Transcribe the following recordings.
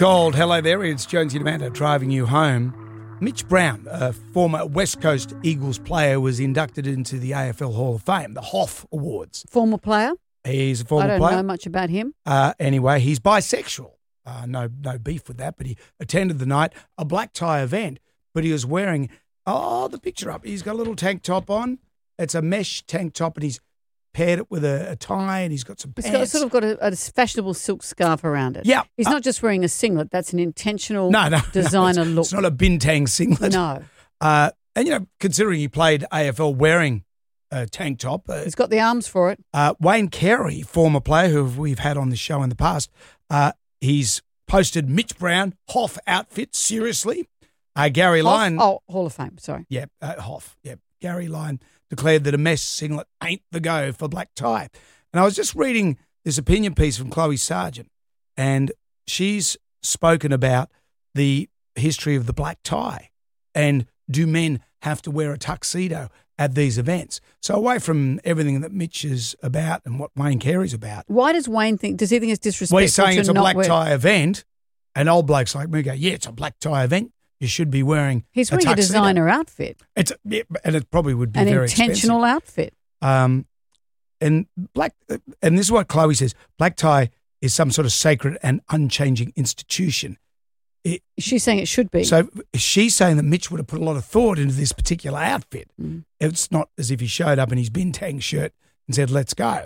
Gold, hello there. It's Jonesy and Amanda driving you home. Mitch Brown, a former West Coast Eagles player, was inducted into the AFL Hall of Fame, the Hoff Awards. Former player? He's a former player. I don't know much about him. Anyway, he's bisexual. No beef with that, but he attended the night, a black tie event, but he was wearing, the picture up. He's got a little tank top on. It's a mesh tank top, and he's paired it with a tie, and he's got some pants. He's sort of got a fashionable silk scarf around it. Yeah. He's not just wearing a singlet. That's an intentional No, designer look. It's not a bintang singlet. No. And, considering he played AFL wearing a tank top. He's got the arms for it. Wayne Carey, former player who we've had on the show in the past, he's posted Mitch Brown, Hoff outfit, seriously. Gary Lyon. Oh, Hall of Fame, sorry. Yeah, Hoff. Yeah, Gary Lyon declared that a mesh singlet ain't the go for black tie. And I was just reading this opinion piece from Chloe Sargent, and she's spoken about the history of the black tie and do men have to wear a tuxedo at these events. So away from everything that Mitch is about and what Wayne Carey's about. Why does Wayne think, does he think it's disrespectful? Well, he's saying it's a black wear... tie event, and old blokes like me go, yeah, it's a black tie event. You should be wearing He's wearing a designer outfit. And it probably would be an very intentional expensive. outfit. And this is what Chloe says, black tie is some sort of sacred and unchanging institution. She's saying it should be. So she's saying that Mitch would have put a lot of thought into this particular outfit. It's not as if he showed up in his bintang shirt and said, let's go.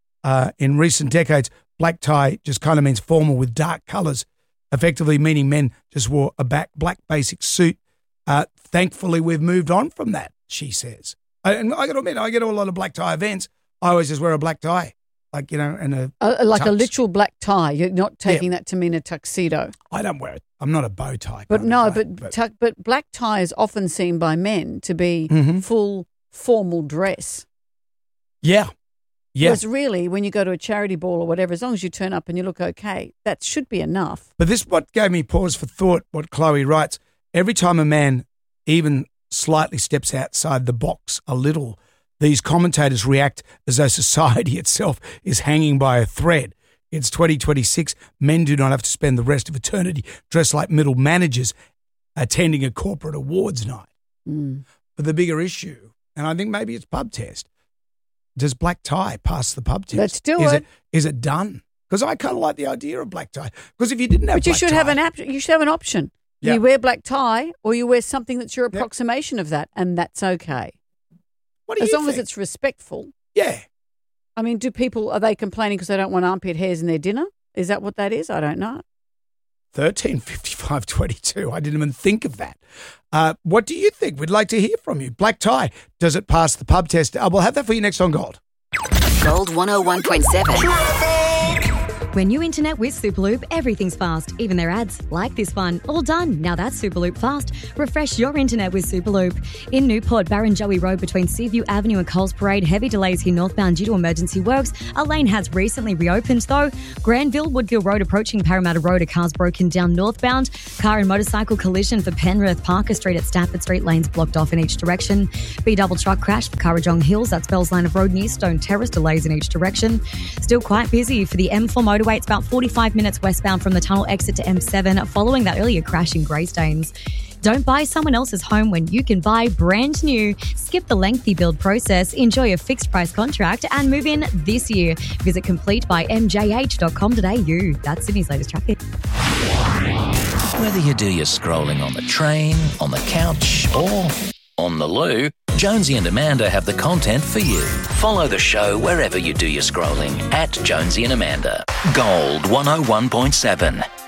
In recent decades, black tie just kind of means formal with dark colours, effectively meaning men just wore a black basic suit. Thankfully, we've moved on from that, she says. And I got to admit, I get to a lot of black tie events. I always just wear a black tie, and a literal black tie. You're not taking that to mean a tuxedo. I don't wear it. I'm not a bow tie. But black tie is often seen by men to be full formal dress. Yeah. Yeah. Whereas really, when you go to a charity ball or whatever, as long as you turn up and you look okay, that should be enough. But this is what gave me pause for thought, what Chloe writes. Every time a man even slightly steps outside the box a little, these commentators react as though society itself is hanging by a thread. It's 2026. Men do not have to spend the rest of eternity dressed like middle managers attending a corporate awards night. But the bigger issue, and I think maybe it's pub test, does black tie pass the pub test? Let's do it. Is it done? Because I kind of like the idea of black tie. Because if you didn't have but you should have an option. Yeah. You wear black tie or you wear something that's your approximation of that, and that's okay. What do you think? As long as it's respectful. Yeah. I mean, are they complaining because they don't want armpit hairs in their dinner? Is that what that is? I don't know. 135522. I didn't even think of that. What do you think? We'd like to hear from you. Black tie, does it pass the pub test? We'll have that for you next on Gold. Gold 101.7. When you internet with Superloop, everything's fast, even their ads, like this one. All done. Now that's Superloop fast. Refresh your internet with Superloop. In Newport, Barrenjoey Road between Seaview Avenue and Coles Parade, heavy delays here northbound due to emergency works. A lane has recently reopened though. Granville, Woodville Road approaching Parramatta Road, a car's broken down northbound. Car and motorcycle collision for Penrith, Parker Street at Stafford Street, lanes blocked off in each direction. B-double truck crash for Currajong Hills, that's Bell's Line of Road near Stone Terrace, delays in each direction. Still quite busy for the M4 motorway. It's about 45 minutes westbound from the tunnel exit to M7 following that earlier crash in Greystanes. Don't buy someone else's home when you can buy brand new. Skip the lengthy build process, enjoy a fixed price contract and move in this year. Visit completebymjh.com.au. That's Sydney's latest traffic. Whether you do your scrolling on the train, on the couch or on the loo, Jonesy and Amanda have the content for you. Follow the show wherever you do your scrolling at Jonesy and Amanda. Gold 101.7.